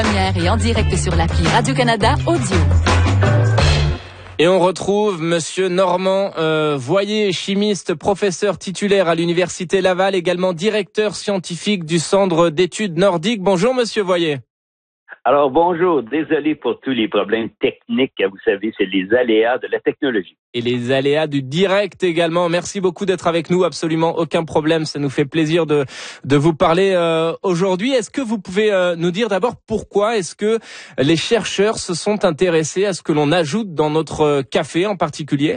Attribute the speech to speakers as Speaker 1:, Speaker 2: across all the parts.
Speaker 1: Première et en direct sur l'appli Radio-Canada Audio.
Speaker 2: Et on retrouve Monsieur Normand Voyer, chimiste, professeur titulaire à l'Université Laval, également directeur scientifique du Centre d'études nordiques. Bonjour Monsieur Voyer.
Speaker 3: Alors bonjour, désolé pour tous les problèmes techniques, vous savez, c'est les aléas de la technologie.
Speaker 2: Et les aléas du direct également. Merci beaucoup d'être avec nous, absolument aucun problème, ça nous fait plaisir de vous parler aujourd'hui. Est-ce que vous pouvez nous dire d'abord pourquoi est-ce que les chercheurs se sont intéressés à ce que l'on ajoute dans notre café en particulier?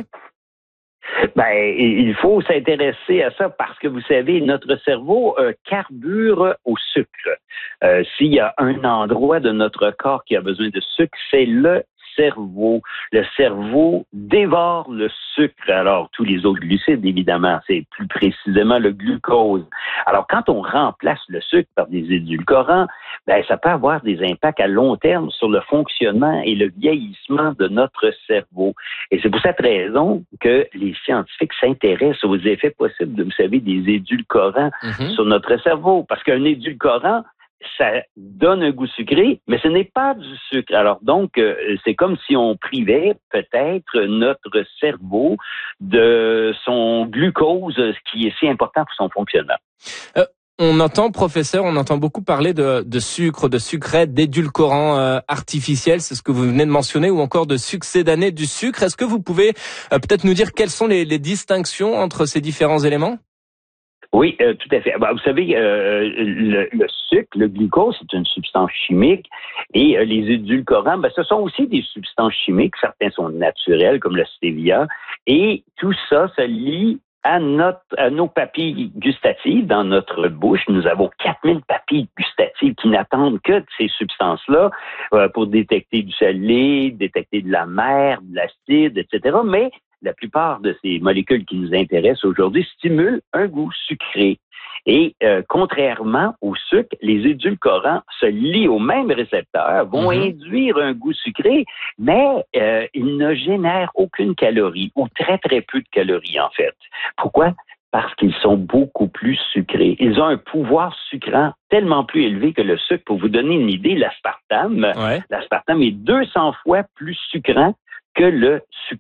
Speaker 3: Il faut s'intéresser à ça parce que vous savez, notre cerveau carbure au sucre. S'il y a un endroit de notre corps qui a besoin de sucre, c'est le cerveau. Le cerveau dévore le sucre. Alors, tous les autres glucides, évidemment, c'est plus précisément le glucose. Alors, quand on remplace le sucre par des édulcorants, ça peut avoir des impacts à long terme sur le fonctionnement et le vieillissement de notre cerveau. Et c'est pour cette raison que les scientifiques s'intéressent aux effets possibles, vous savez, des édulcorants sur notre cerveau. Parce qu'un édulcorant, ça donne un goût sucré, mais ce n'est pas du sucre. Alors donc, c'est comme si on privait peut-être notre cerveau de son glucose, ce qui est si important pour son fonctionnement.
Speaker 2: On entend, professeur, beaucoup parler de sucre, de sucrètes, d'édulcorants artificiels, c'est ce que vous venez de mentionner, ou encore de succédanés du sucre. Est-ce que vous pouvez peut-être nous dire quelles sont les distinctions entre ces différents éléments?
Speaker 3: Oui, tout à fait. Vous savez, le sucre, le glucose, c'est une substance chimique et les édulcorants, ce sont aussi des substances chimiques. Certains sont naturels, comme le stevia, et tout ça se lie à nos papilles gustatives dans notre bouche. Nous avons 4000 papilles gustatives qui n'attendent que de ces substances-là pour détecter du salé, détecter de la mer, de l'acide, etc. Mais la plupart de ces molécules qui nous intéressent aujourd'hui stimulent un goût sucré. Et contrairement au sucre, les édulcorants se lient aux mêmes récepteurs, vont induire un goût sucré, mais ils ne génèrent aucune calorie, ou très très peu de calories en fait. Pourquoi? Parce qu'ils sont beaucoup plus sucrés. Ils ont un pouvoir sucrant tellement plus élevé que le sucre. Pour vous donner une idée, l'aspartame est 200 fois plus sucrant que le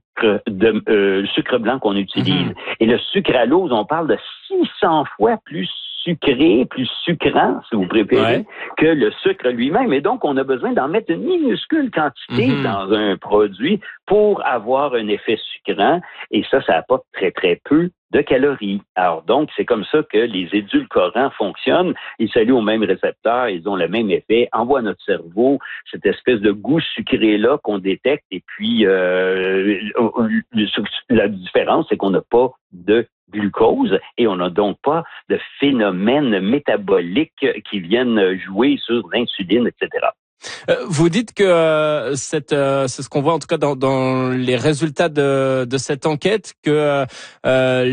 Speaker 3: sucre blanc qu'on utilise. Et le sucralose, on parle de 600 fois plus sucré, plus sucrant, si vous préférez, que le sucre lui-même. Et donc, on a besoin d'en mettre une minuscule quantité dans un produit pour avoir un effet sucrant. Et ça apporte très, très peu de calories. Alors donc, c'est comme ça que les édulcorants fonctionnent. Ils s'allient aux mêmes récepteurs, ils ont le même effet, envoient à notre cerveau cette espèce de goût sucré-là qu'on détecte. Et puis, la différence, c'est qu'on n'a pas de glucose et on n'a donc pas de phénomènes métaboliques qui viennent jouer sur l'insuline, etc.
Speaker 2: Vous dites que c'est ce qu'on voit en tout cas dans les résultats de cette enquête, que